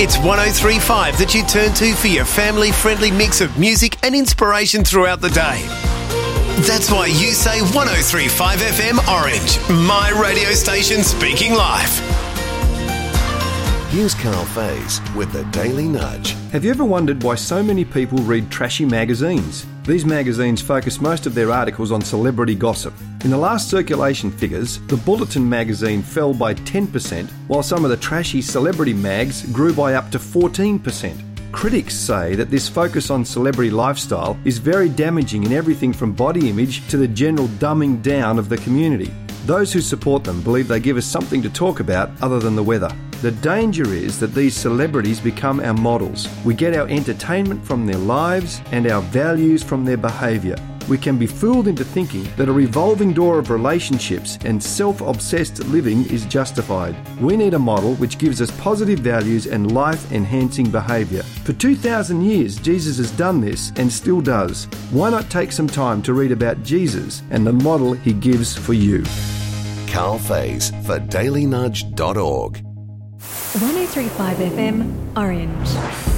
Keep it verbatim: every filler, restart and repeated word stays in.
It's one oh three point five that you turn to for your family-friendly mix of music and inspiration throughout the day. That's why you say one oh three point five F M Orange, my radio station speaking life. Here's Carl Faze with the Daily Nudge. Have you ever wondered why so many people read trashy magazines? These magazines focus most of their articles on celebrity gossip. In the last circulation figures, the Bulletin magazine fell by ten percent, while some of the trashy celebrity mags grew by up to fourteen percent. Critics say that this focus on celebrity lifestyle is very damaging in everything from body image to the general dumbing down of the community. Those who support them believe they give us something to talk about other than the weather. The danger is that these celebrities become our models. We get our entertainment from their lives and our values from their behaviour. We can be fooled into thinking that a revolving door of relationships and self-obsessed living is justified. We need a model which gives us positive values and life-enhancing behaviour. For two thousand years, Jesus has done this and still does. Why not take some time to read about Jesus and the model he gives for you? Carl Faze for daily nudge dot org. one oh three point five F M Orange.